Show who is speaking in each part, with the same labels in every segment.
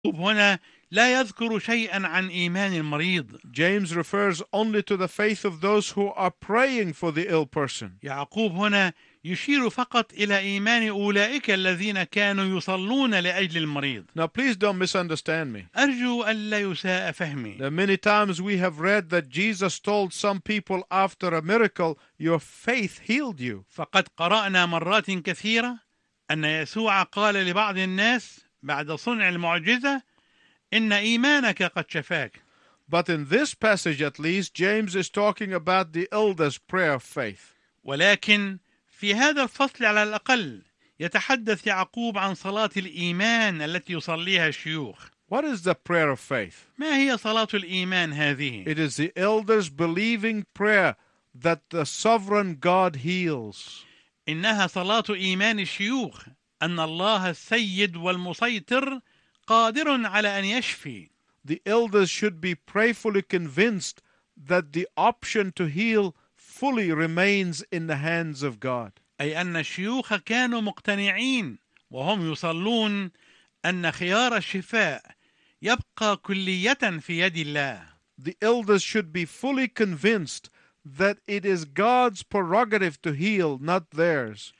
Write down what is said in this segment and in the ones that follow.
Speaker 1: هنا لا يذكر شيئا عن إيمان المريض.
Speaker 2: James refers only to the faith of those who are praying for the ill person.
Speaker 1: يعقوب هنا يشير فقط إلى إيمان أولئك الذين كانوا يصلون لأجل المريض.
Speaker 2: Now please don't misunderstand me.
Speaker 1: أرجو ألا يساء فهمي.
Speaker 2: There are many times we have read that Jesus told some people after a miracle, your faith healed you.
Speaker 1: فقد قرأنا مرات كثيرة أن يسوع قال لبعض الناس بعد صنع المعجزة إن إيمانك قد شفاك.
Speaker 2: But in this passage at least, James is talking about the elders' prayer of faith.
Speaker 1: ولكن في هذا الفصل على الأقل يتحدث يعقوب عن صلاة الإيمان التي يصليها الشيوخ.
Speaker 2: What is the prayer of faith?
Speaker 1: ما هي صلاة الإيمان هذه؟
Speaker 2: It is the elders' believing prayer that the sovereign God heals.
Speaker 1: إنها صلاة إيمان الشيوخ أن الله السيد والمسيطر قادر على أن يشفي.
Speaker 2: The elders should be prayerfully convinced that the option to heal fully remains in the hands of God.
Speaker 1: أي أن الشيوخ كانوا مقتنعين وهم يصلون أن خيار الشفاء يبقى كلية في يد الله.
Speaker 2: The elders should be fully convinced that it is God's prerogative to heal, not theirs.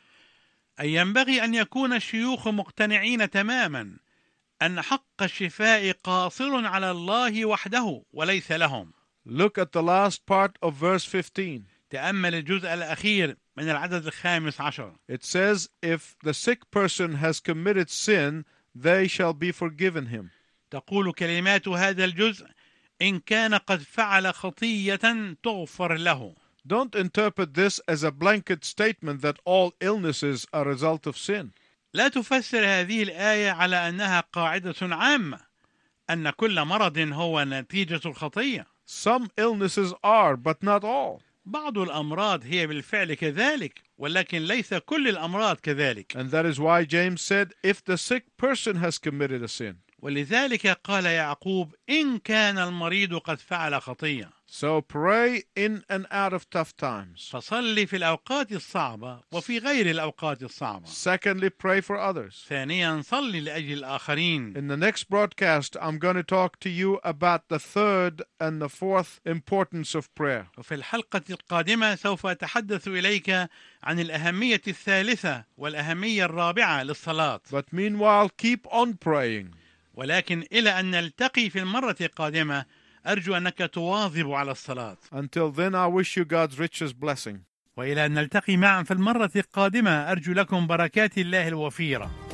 Speaker 1: أي ينبغي أن يكون الشيوخ مقتنعين تماما أن حق الشفاء قاصر على الله وحده وليس لهم.
Speaker 2: Look at the last part of verse 15.
Speaker 1: تأمل الجزء الأخير من العدد 15.
Speaker 2: It says, if the sick person has committed sin, they shall be forgiven him.
Speaker 1: تقول كلمات هذا الجزء إن كان قد فعل خطية تغفر له.
Speaker 2: Don't interpret this as a blanket statement that all illnesses are a result of sin.
Speaker 1: لا تفسر هذه الآية على أنها قاعدة عامة أن كل مرض هو نتيجة الخطية.
Speaker 2: Some illnesses are, but not all.
Speaker 1: بعض الأمراض هي بالفعل كذلك ولكن ليس كل الأمراض كذلك.
Speaker 2: And that is why James said, if the sick person has committed a sin.
Speaker 1: ولذلك قال يعقوب إن كان المريض قد فعل خطية.
Speaker 2: So pray in and out of tough times.
Speaker 1: فصلي في الأوقات الصعبة وفي غير الأوقات الصعبة.
Speaker 2: Secondly, pray for others.
Speaker 1: ثانيا صلي لأجل الآخرين.
Speaker 2: In the next broadcast, I'm going to talk to you about the third and the fourth importance of prayer.
Speaker 1: وفي الحلقة القادمة سوف أتحدث إليك عن الأهمية الثالثة والأهمية الرابعة للصلاة.
Speaker 2: But meanwhile, keep on praying.
Speaker 1: ولكن إلى أن نلتقي في المرة القادمة أرجو أنك تواظب على الصلاة.
Speaker 2: Until then, I wish you God's richest blessing.
Speaker 1: وإلى أن نلتقي معا في المرة القادمة أرجو لكم بركات الله الوفيرة.